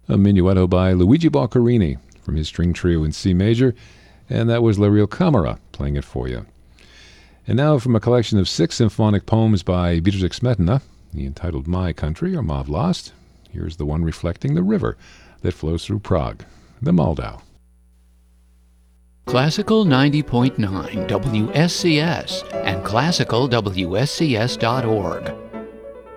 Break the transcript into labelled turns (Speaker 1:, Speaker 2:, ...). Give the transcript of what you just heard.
Speaker 1: A minuetto by Luigi Boccherini from his string trio in C major, and that was La Real Camera playing it for you. And now from a collection of 6 symphonic poems by Bedřich Smetana, the entitled My Country, or Ma Vlast, here's the one reflecting the river that flows through Prague, the Moldau.
Speaker 2: Classical 90.9 WSCS and classicalwscs.org.